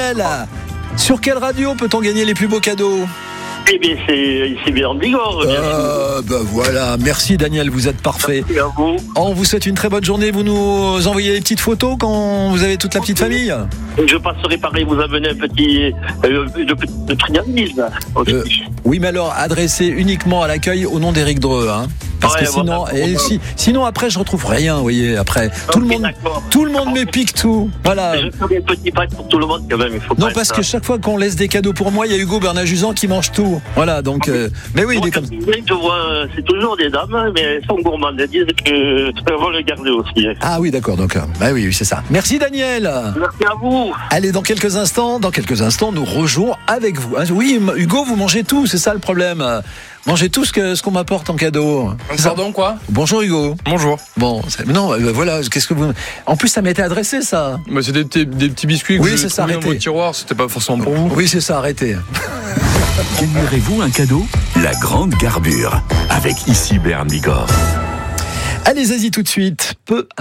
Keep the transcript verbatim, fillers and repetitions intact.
Daniel, sur quelle radio peut-on gagner les plus beaux cadeaux ? Eh bien, c'est ici bien en Bigorre. Euh, ben voilà, merci Daniel, vous êtes parfait. Merci à vous. On vous souhaite une très bonne journée. Vous nous envoyez des petites photos quand vous avez toute la petite famille. Je passerai pareil vous amener un petit euh, de, de trianglisme. Euh, oui, mais alors adressé uniquement à l'accueil au nom d'Éric Dreux, hein. Parce ouais, que sinon, voilà, et voilà. Si, sinon après je retrouve rien, vous voyez. Après, tout Okay, le monde, d'accord. tout le monde me pique tout. Voilà. Je ferai un petit pack pour tout le monde quand même. Il faut Non, pas parce être que ça. chaque fois qu'on laisse des cadeaux pour moi, il y a Hugo Bernaguzan qui mange tout. Voilà, donc. Euh, mais oui, il Moi, est comme. je vois, c'est toujours des dames, mais elles sont gourmandes. Elles disent que vont le garder aussi. Ah oui, d'accord. Donc, euh, bah oui, oui, c'est ça. Merci Daniel. Merci à vous. Allez, dans quelques instants, dans quelques instants, nous rejouons avec vous. Ah, oui, Hugo, vous mangez tout, c'est ça le problème. Mangez tout ce que ce qu'on m'apporte en cadeau. Pardon, quoi ? Bonjour Hugo. Bonjour. Bon, c'est- non, euh, voilà, qu'est-ce que vous. En plus, ça m'était adressé, ça. Bah, c'est des, petits- des petits biscuits que Oui, j'ai c'est ça, trouvés dans arrêtez. votre tiroir, c'était pas forcément pour vous. Oui, c'est ça, arrêtez. Gagnerez-vous un cadeau ? La grande garbure, avec ici Berne Bigorre. Allez, y tout de suite. Peu